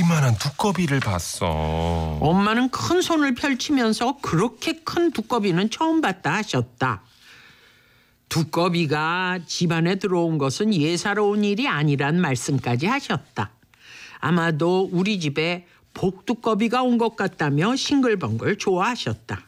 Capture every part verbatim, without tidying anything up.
이만한 두꺼비를 봤어. 엄마는 큰 손을 펼치면서 그렇게 큰 두꺼비는 처음 봤다 하셨다. 두꺼비가 집안에 들어온 것은 예사로운 일이 아니란 말씀까지 하셨다. 아마도 우리 집에 복두꺼비가 온 것 같다며 싱글벙글 좋아하셨다.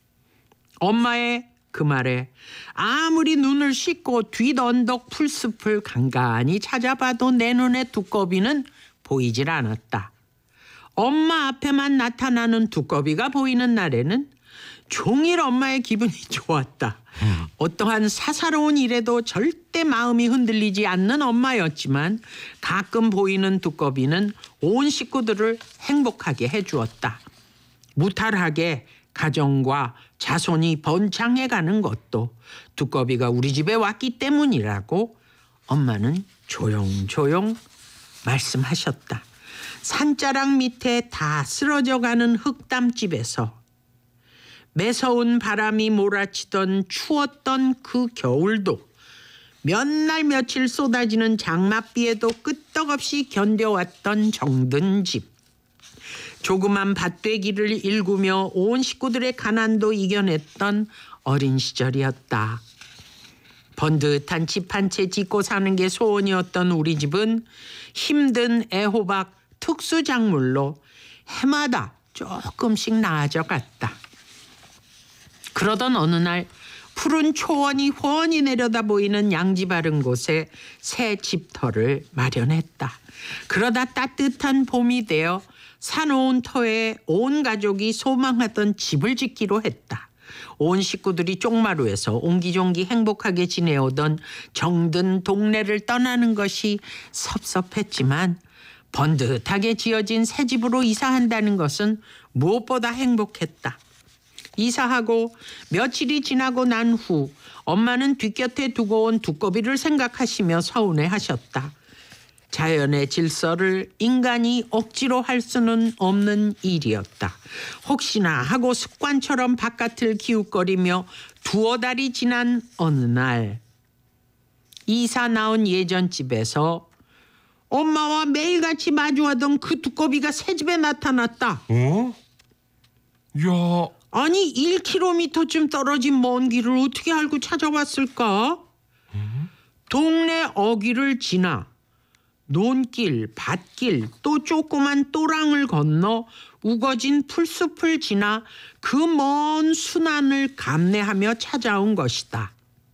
엄마의 그 말에 아무리 눈을 씻고 뒷언덕 풀숲을 간간히 찾아봐도 내 눈에 두꺼비는 보이질 않았다. 엄마 앞에만 나타나는 두꺼비가 보이는 날에는 종일 엄마의 기분이 좋았다. 음. 어떠한 사사로운 일에도 절대 마음이 흔들리지 않는 엄마였지만 가끔 보이는 두꺼비는 온 식구들을 행복하게 해주었다. 무탈하게 가정과 자손이 번창해가는 것도 두꺼비가 우리 집에 왔기 때문이라고 엄마는 조용조용 말씀하셨다. 산자락 밑에 다 쓰러져가는 흙담집에서 매서운 바람이 몰아치던 추웠던 그 겨울도 몇 날 며칠 쏟아지는 장맛비에도 끄떡없이 견뎌왔던 정든 집. 조그만 밭되기를 일구며 온 식구들의 가난도 이겨냈던 어린 시절이었다. 번듯한 집 한 채 짓고 사는 게 소원이었던 우리 집은 힘든 애호박 특수작물로 해마다 조금씩 나아져 갔다. 그러던 어느 날 푸른 초원이 훤히 내려다 보이는 양지 바른 곳에 새 집터를 마련했다. 그러다 따뜻한 봄이 되어 사놓은 터에 온 가족이 소망하던 집을 짓기로 했다. 온 식구들이 쪽마루에서 옹기종기 행복하게 지내오던 정든 동네를 떠나는 것이 섭섭했지만 번듯하게 지어진 새 집으로 이사한다는 것은 무엇보다 행복했다. 이사하고 며칠이 지나고 난 후 엄마는 뒷곁에 두고 온 두꺼비를 생각하시며 서운해하셨다. 자연의 질서를 인간이 억지로 할 수는 없는 일이었다. 혹시나 하고 습관처럼 바깥을 기웃거리며 두어 달이 지난 어느 날 이사 나온 예전 집에서 엄마와 매일같이 마주하던 그 두꺼비가 새 집에 나타났다. 어? 야, 아니 일 킬로미터쯤 떨어진 먼 길을 어떻게 알고 찾아왔을까? 음? 동네 어귀를 지나 논길, 밭길, 또 조그만 또랑을 건너 우거진 풀숲을 지나 그 먼 순환을 감내하며 찾아온 것이다.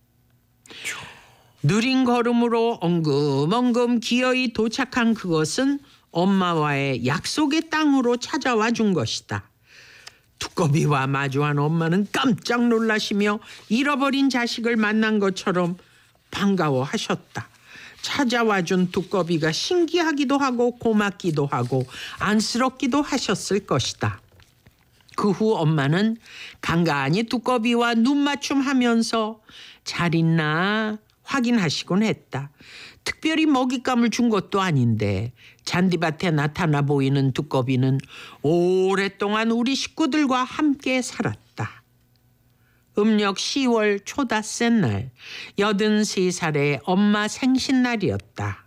느린 걸음으로 엉금엉금 기어이 도착한 그것은 엄마와의 약속의 땅으로 찾아와 준 것이다. 두꺼비와 마주한 엄마는 깜짝 놀라시며 잃어버린 자식을 만난 것처럼 반가워하셨다. 찾아와준 두꺼비가 신기하기도 하고 고맙기도 하고 안쓰럽기도 하셨을 것이다. 그 후 엄마는 간간히 두꺼비와 눈맞춤하면서 잘 있나 확인하시곤 했다. 특별히 먹잇감을 준 것도 아닌데 잔디밭에 나타나 보이는 두꺼비는 오랫동안 우리 식구들과 함께 살았다. 음력 시월 초닷새 날 여든세 살의 엄마 생신날이었다.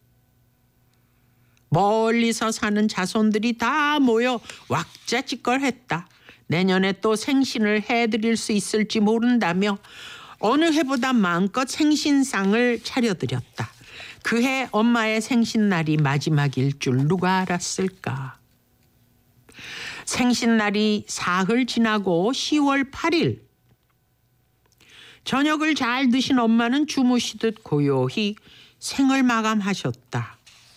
멀리서 사는 자손들이 다 모여 왁자지껄했다. 내년에 또 생신을 해드릴 수 있을지 모른다며 어느 해보다 마음껏 생신상을 차려드렸다. 그해 엄마의 생신날이 마지막일 줄 누가 알았을까. 생신날이 사흘 지나고 시월 팔일 저녁을 잘 드신 엄마는 주무시듯 고요히 생을 마감하셨다.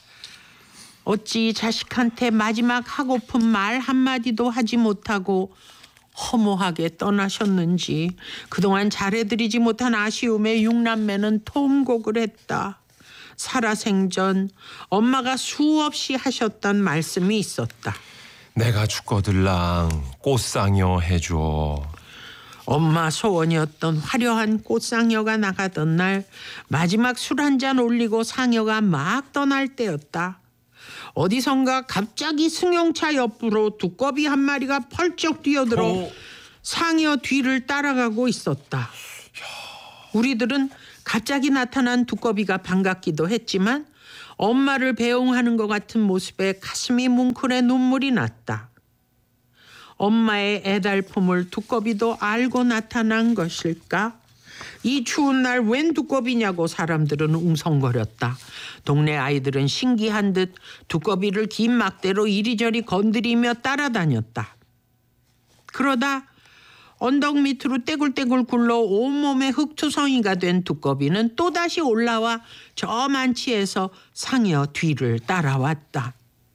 어찌 자식한테 마지막 하고픈 말 한마디도 하지 못하고 허무하게 떠나셨는지 그동안 잘해드리지 못한 아쉬움에 육남매는 통곡을 했다. 살아생전 엄마가 수없이 하셨던 말씀이 있었다. 내가 죽거들랑 꽃상여 해줘. 엄마 소원이었던 화려한 꽃상여가 나가던 날 마지막 술 한잔 올리고 상여가 막 떠날 때였다. 어디선가 갑자기 승용차 옆으로 두꺼비 한 마리가 펄쩍 뛰어들어 어. 상여 뒤를 따라가고 있었다. 우리들은 갑자기 나타난 두꺼비가 반갑기도 했지만 엄마를 배웅하는 것 같은 모습에 가슴이 뭉클해 눈물이 났다. 엄마의 애달픔을 두꺼비도 알고 나타난 것일까? 이 추운 날 웬 두꺼비냐고 사람들은 웅성거렸다. 동네 아이들은 신기한 듯 두꺼비를 긴 막대로 이리저리 건드리며 따라다녔다. 그러다 언덕 밑으로 떼굴떼굴 굴러 온몸에 흙투성이가 된 두꺼비는 또다시 올라와 저 만치에서 상여 뒤를 따라왔다.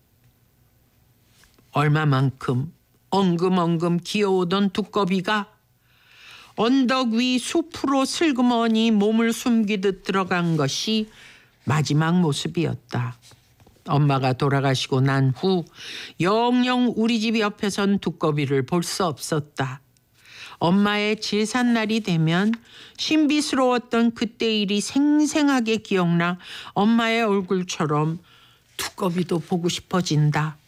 얼마만큼 엉금엉금 기어오던 두꺼비가 언덕 위 숲으로 슬그머니 몸을 숨기듯 들어간 것이 마지막 모습이었다. 엄마가 돌아가시고 난 후 영영 우리 집 옆에 선 두꺼비를 볼 수 없었다. 엄마의 제삿날이 되면 신비스러웠던 그때 일이 생생하게 기억나 엄마의 얼굴처럼 두꺼비도 보고 싶어진다.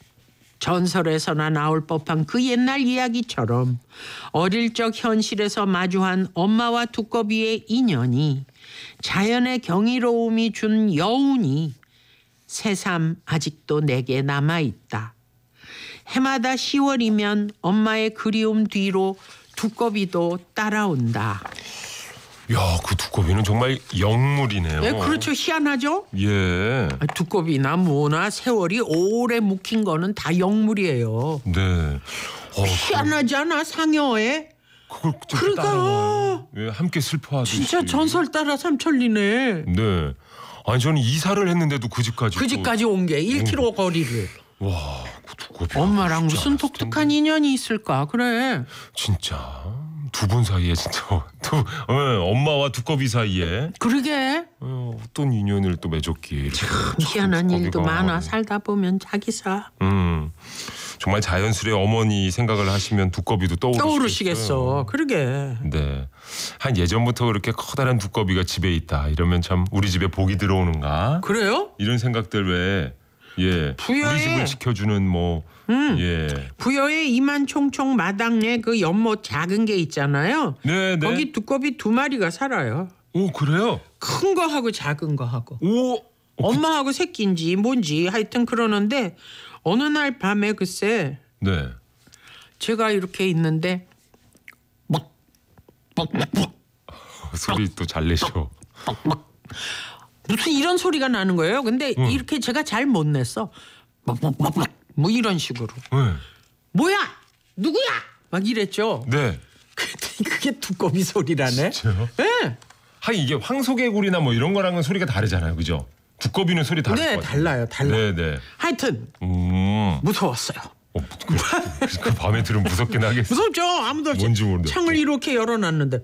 전설에서나 나올 법한 그 옛날 이야기처럼 어릴 적 현실에서 마주한 엄마와 두꺼비의 인연이 자연의 경이로움이 준 여운이 새삼 아직도 내게 남아있다. 해마다 시월이면 엄마의 그리움 뒤로 두꺼비도 따라온다. 야, 그 두꺼비는 정말 영물이네요. 네, 그렇죠. 희한하죠? 예. 아, 두꺼비나 뭐나 세월이 오래 묵힌 거는 다 영물이에요. 네. 어, 희한하지 않아 상여에? 그걸 그러니까. 따라와. 예, 함께 슬퍼하듯이. 진짜 전설 따라 삼천리네. 네. 아니 저는 이사를 했는데도 그 집까지. 그 집까지 온 게 일 킬로미터 거리를. 와, 그 두꺼비. 엄마랑 무슨 독특한 인연이 있을까? 그래. 진짜 두 분 사이에 진짜 두 어, 엄마와 두꺼비 사이에 그러게. 어, 어떤 인연을 또 맺었기에. 참 희한한 일도 두꺼비가. 많아. 살다 보면 자기사. 음. 정말 자연스레 어머니 생각을 하시면 두꺼비도 떠오르시겠어요. 떠오르시겠어. 그러게. 네. 한 예전부터 그렇게 커다란 두꺼비가 집에 있다 이러면 참 우리 집에 복이 들어오는가? 그래요? 이런 생각들 외에 예. 부여에. 우리 집을 지켜주는 뭐 음. 예. 부여의 이만총총 마당에 그 연못 작은 게 있잖아요. 네, 네. 거기 두꺼비 두 마리가 살아요. 오, 그래요? 큰 거 하고 작은 거 하고. 오. 엄마하고 새끼인지 뭔지 하여튼 그러는데 어느 날 밤에 글쎄 네. 제가 이렇게 있는데 막 소리 또 잘 내셔. 무슨 이런 소리가 나는 거예요. 근데 응. 이렇게 제가 잘 못 냈어. 뭐 이런 식으로. 네. 뭐야? 누구야? 막 이랬죠. 네. 그랬더니 그게 두꺼비 소리라네. 진짜요? 네. 하긴 이게 황소개구리나 뭐 이런 거랑은 소리가 다르잖아요. 그죠? 두꺼비는 소리 다를 네, 것 같아요. 달라요. 달라. 네, 네. 하여튼 음. 무서웠어요. 어, 그, 그, 그 밤에 들으면 무섭긴 하겠어. 무섭죠. 아무도 없이 뭔지 모르는데. 창을 이렇게 열어놨는데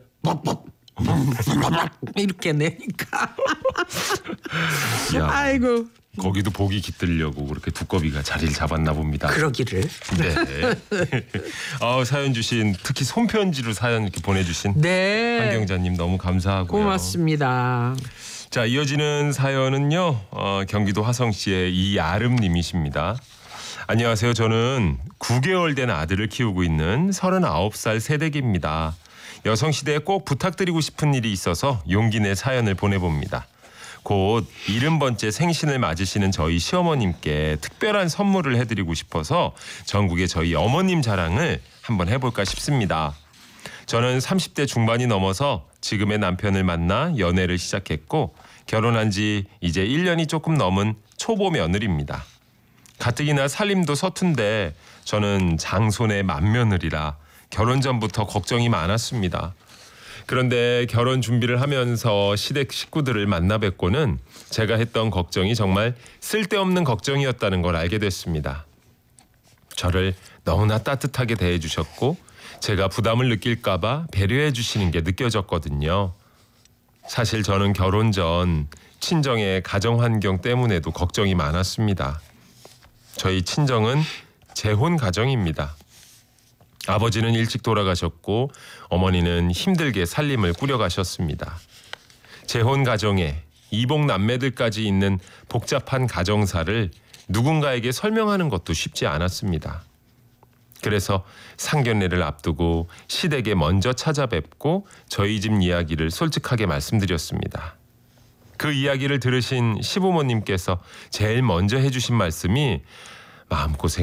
이렇게 내니까. 야. 아이고. 거기도 복이 깃들려고 그렇게 두꺼비가 자리를 잡았나 봅니다. 그러기를. 네. 아, 사연 주신 특히 손편지로 사연 이렇게 보내주신 네. 한경자님 너무 감사하고요. 고맙습니다. 자, 이어지는 사연은요. 어, 경기도 화성시의 이아름님이십니다. 안녕하세요. 저는 구 개월 된 아들을 키우고 있는 서른아홉 살 새댁입니다. 여성시대에 꼭 부탁드리고 싶은 일이 있어서 용기 내 사연을 보내봅니다. 곧 일흔 번째 생신을 맞으시는 저희 시어머님께 특별한 선물을 해드리고 싶어서 전국의 저희 어머님 자랑을 한번 해볼까 싶습니다. 저는 삼십 대 중반이 넘어서 지금의 남편을 만나 연애를 시작했고 결혼한 지 이제 일 년이 조금 넘은 초보 며느리입니다. 가뜩이나 살림도 서툰데 저는 장손의 맏며느리라 결혼 전부터 걱정이 많았습니다. 그런데 결혼 준비를 하면서 시댁 식구들을 만나 뵙고는 제가 했던 걱정이 정말 쓸데없는 걱정이었다는 걸 알게 됐습니다. 저를 너무나 따뜻하게 대해주셨고 제가 부담을 느낄까 봐 배려해 주시는 게 느껴졌거든요. 사실 저는 결혼 전 친정의 가정 환경 때문에도 걱정이 많았습니다. 저희 친정은 재혼 가정입니다. 아버지는 일찍 돌아가셨고 어머니는 힘들게 살림을 꾸려가셨습니다. 재혼 가정에 이복 남매들까지 있는 복잡한 가정사를 누군가에게 설명하는 것도 쉽지 않았습니다. 그래서 상견례를 앞두고 시댁에 먼저 찾아뵙고 저희 집 이야기를 솔직하게 말씀드렸습니다. 그 이야기를 들으신 시부모님께서 제일 먼저 해주신 말씀이 마음고생